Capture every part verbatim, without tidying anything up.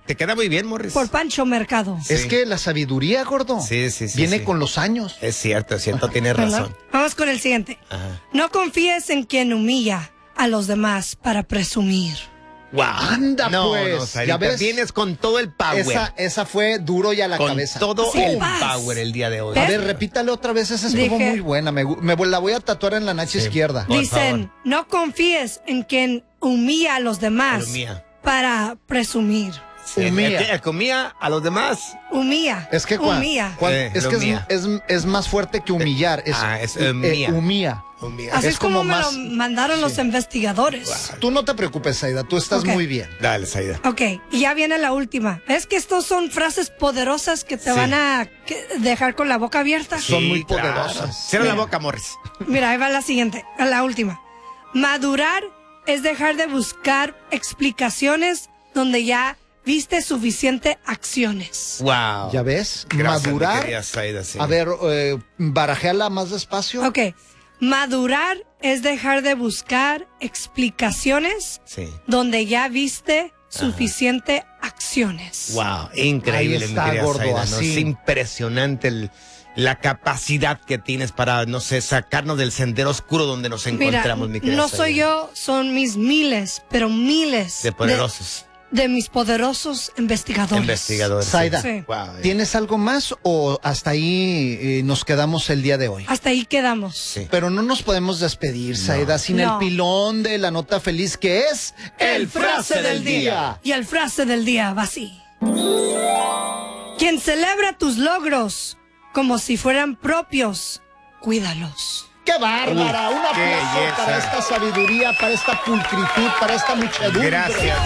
te queda muy bien, Morris. Por Pancho Mercado. Es Sí. que la sabiduría, gordo, Sí, sí, sí, viene sí. con los años. Es cierto, es cierto, tienes ¿Verdad? razón. Vamos con el siguiente. Ajá. No confíes en quien humilla a los demás para presumir. Wow. Anda, no, pues, no, Sarita, ya ves. vienes con todo el power. Esa, esa fue duro y a la con cabeza. todo Sin el paz. power el día de hoy. A ¿Ves? ver, repítale otra vez, esa estuvo Dije- muy buena. Me, gu- me la voy a tatuar en la nacha Sí. izquierda. Por Dicen, no confíes en quien humilla a los demás Humilla. para presumir. Sí, Humilla. el que comía a los demás. Humilla. Es que cua- humilla. cua- Eh, es lo que es, humilla. es, es más fuerte que humillar. Es, Ah, es eh, humilla. humilla. Humilla. Así es es como, como me más- lo mandaron los investigadores. Tú no te preocupes, Aida, tú estás Ok. muy bien. Dale, Saida. Ok, y ya viene la última. ¿Ves que estos son frases poderosas que te Sí. van a que- dejar con la boca abierta? Son muy claro. poderosas. Cierra la Mira. boca, Morris. Mira, ahí va la siguiente, la última. Madurar es dejar de buscar explicaciones donde ya viste suficiente acciones. Wow. ¿Ya ves? Gracias, mi Madurar. querida Saida, sí. A ver, eh, barajéala más despacio. Ok, madurar es dejar de buscar explicaciones Sí. donde ya viste suficiente acciones. Wow, increíble, Ahí está, mi querida gordo, Saida, ¿no? así. Es impresionante el- la capacidad que tienes para, no sé, sacarnos del sendero oscuro donde nos Mira, encontramos, mi querida no Saida. soy yo, son mis miles, pero miles De poderosos de, de mis poderosos investigadores. investigadores. Saida, Sí. Wow, ¿tienes algo más o hasta ahí eh, nos quedamos el día de hoy? Hasta ahí quedamos. sí. Pero no nos podemos despedir, Saida, sin No. el pilón de la nota feliz que es el frase del día. Y el frase del día va así. Quien celebra tus logros como si fueran propios, cuídalos. ¡Qué bárbara! Uf, Un qué aplauso belleza. para esta sabiduría, para esta pulcritud, para esta muchedumbre. Gracias.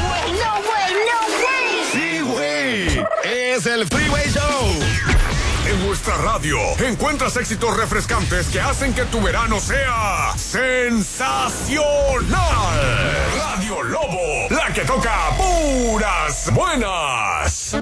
Sí, güey. Es el Freeway Show. En nuestra radio encuentras éxitos refrescantes que hacen que tu verano sea sensacional. Radio Lobo, la que toca puras buenas.